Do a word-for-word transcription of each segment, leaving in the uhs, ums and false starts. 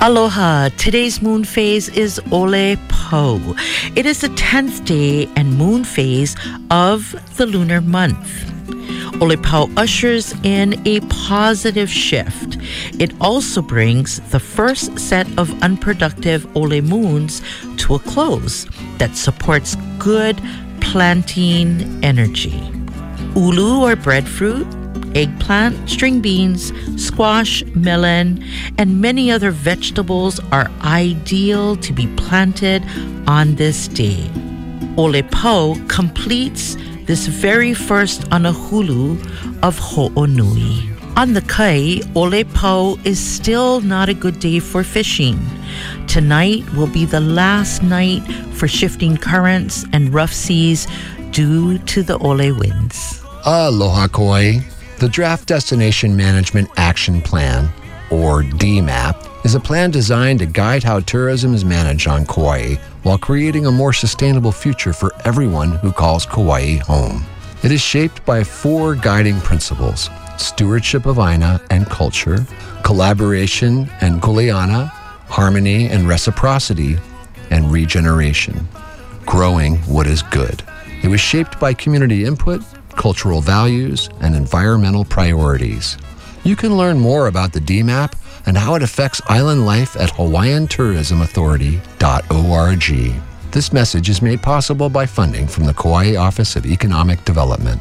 Aloha. Today's moon phase is Ole Po. It is the tenth day and moon phase of the lunar month. Ole Po ushers in a positive shift. It also brings the first set of unproductive Ole moons to a close that supports good planting energy. Ulu or breadfruit, eggplant, string beans, squash, melon, and many other vegetables are ideal to be planted on this day. Ole Po completes this very first anahulu of Ho'onui. On the kai, Ole Po is still not a good day for fishing. Tonight will be the last night for shifting currents and rough seas due to the Ole winds. Aloha Kauai. The Draft Destination Management Action Plan, or D MAP, is a plan designed to guide how tourism is managed on Kauai while creating a more sustainable future for everyone who calls Kauai home. It is shaped by four guiding principles: stewardship of Aina and culture, collaboration and kuleana, harmony and reciprocity, and regeneration, growing what is good. It was shaped by community input, cultural values, and environmental priorities. You can learn more about the D MAP and how it affects island life at hawaiian tourism authority dot org. This message is made possible by funding from the Kauai Office of Economic Development.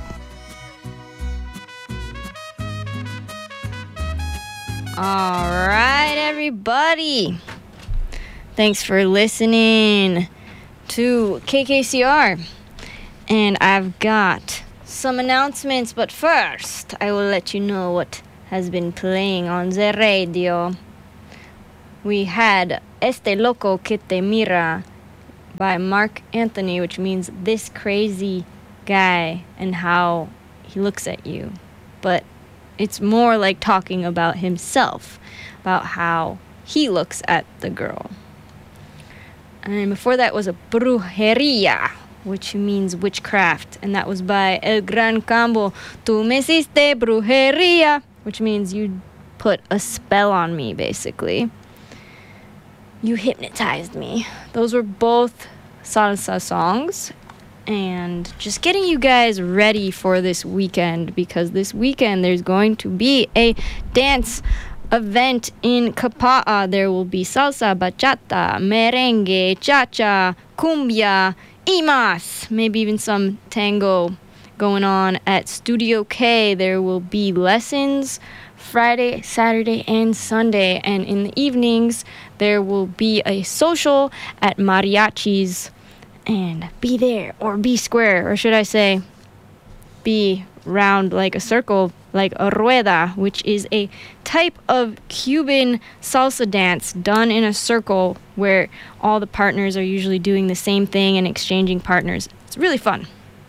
All right, everybody. Thanks for listening to K K C R. And I've got some announcements, but first I will let you know what has been playing on the radio. We had Este Loco Que Te Mira by Mark Anthony, which means this crazy guy and how he looks at you. But it's more like talking about himself, about how he looks at the girl. And before that was a brujeria, which means witchcraft, and that was by El Gran Cambo. Tu me hiciste brujeria, which means you put a spell on me, basically. You hypnotized me. Those were both salsa songs, and just getting you guys ready for this weekend, because this weekend there's going to be a dance event in Kapa'a. There will be salsa, bachata, merengue, cha-cha, cumbia, Imas, maybe even some tango going on at Studio K. There will be lessons Friday, Saturday, and Sunday. And in the evenings, there will be a social at Mariachi's. And be there, or be square, or should I say, be round like a circle, like a rueda, which is a type of Cuban salsa dance done in a circle where all the partners are usually doing the same thing and exchanging partners. It's really fun.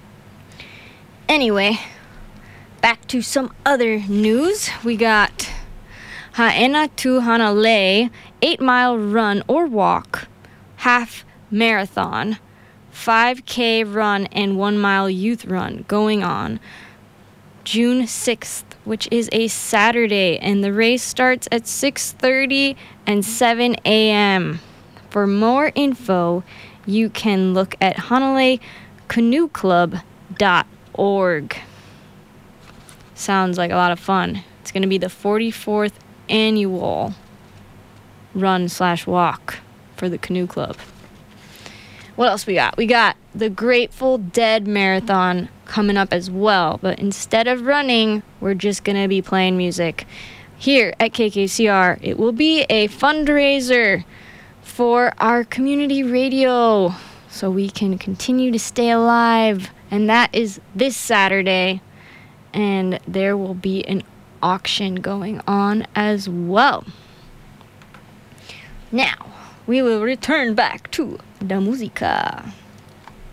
Anyway, back to some other news. We got Haena to Hanalei, eight mile run or walk, half marathon, five K run, and one mile youth run going on June sixth, which is a Saturday, and the race starts at six thirty and seven a.m. For more info, you can look at hanalei canoe club dot org. Sounds like a lot of fun. It's going to be the forty-fourth annual run slash walk for the canoe club. What else we got? We got the Grateful Dead Marathon coming up as well. But instead of running, we're just going to be playing music. Here at K K C R, it will be a fundraiser for our community radio so we can continue to stay alive. And that is this Saturday. And there will be an auction going on as well. Now, we will return back to the música.